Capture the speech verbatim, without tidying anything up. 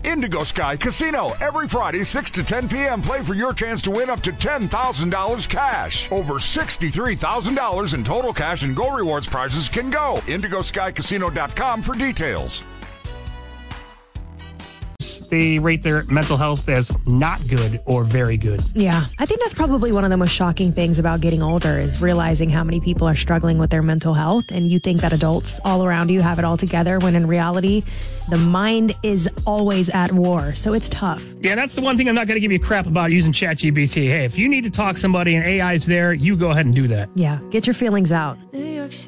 Indigo Sky Casino. Every Friday, six to ten p.m. Play for your chance to win up to ten thousand dollars cash. Over sixty-three thousand dollars in total cash and Go Rewards prizes can go. indigo sky casino dot com for details. They rate their mental health as not good or very good. Yeah, I think that's probably one of the most shocking things about getting older is realizing how many people are struggling with their mental health. And you think that adults all around you have it all together when in reality, the mind is always at war. So it's tough. Yeah, that's the one thing I'm not going to give you crap about using ChatGPT. Hey, if you need to talk to somebody and A I's there, you go ahead and do that. Yeah, get your feelings out.